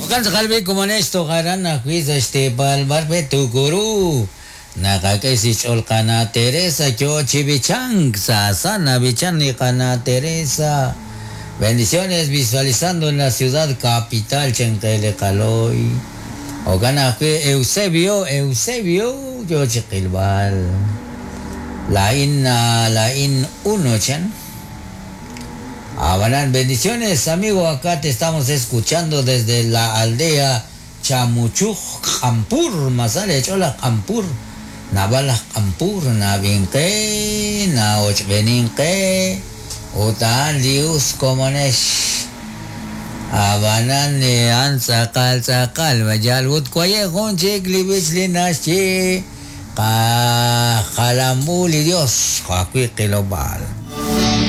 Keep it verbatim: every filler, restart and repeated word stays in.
Kan sakalbi kumanesto karan na quiz este palbar pe tu guru. Nakakaisich ol kana Teresa yo chibichang sa sana bichan ni kana Teresa. Bendiciones visualizando en la ciudad capital Chencaile Caloy. O gana que Eusebio, Eusebio yo chiquilbal. La in la in uno chan. Abanán, bendiciones, amigo. Acá te estamos escuchando desde la aldea Chamuchuj, Campur, Masale, Chola, Campur, Navala, Campur, Navinque, Naochbeninque, Utan, Lius, Comonesh. Abanán, Anza, Calza, Calma, Yalwood, Quaye, Honche, Glibich, Linashi, Calambuli, Dios, Joaquín, Kilobal.